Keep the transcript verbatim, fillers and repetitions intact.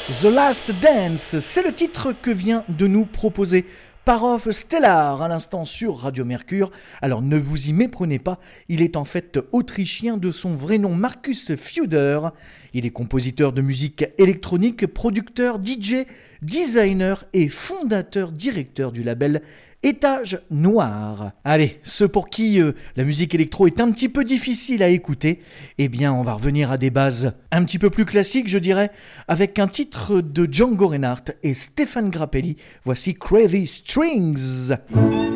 The Last Dance, c'est le titre que vient de nous proposer Parov Stellar à l'instant sur Radio Mercure. Alors ne vous y méprenez pas, il est en fait autrichien de son vrai nom Markus Feuder. Il est compositeur de musique électronique, producteur, D J, designer et fondateur directeur du label Étage Noir. Allez, ceux pour qui euh, la musique électro est un petit peu difficile à écouter, eh bien on va revenir à des bases un petit peu plus classiques, je dirais, avec un titre de Django Reinhardt et Stéphane Grappelli. Voici Crazy Strings.